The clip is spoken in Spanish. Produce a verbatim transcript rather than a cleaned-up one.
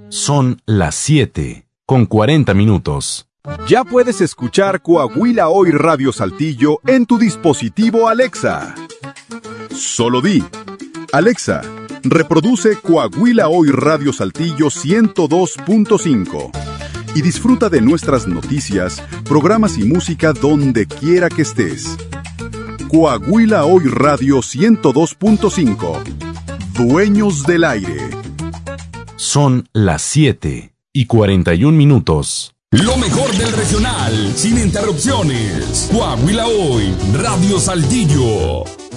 Son las siete con cuarenta minutos. Ya puedes escuchar Coahuila Hoy Radio Saltillo en tu dispositivo Alexa. Solo di: Alexa, reproduce Coahuila Hoy Radio Saltillo ciento dos punto cinco y disfruta de nuestras noticias, programas y música donde quiera que estés. Coahuila Hoy Radio ciento dos punto cinco. Dueños del aire. Son las siete y cuarenta y un minutos. Lo mejor del regional, sin interrupciones. Coahuila Hoy, Radio Saltillo.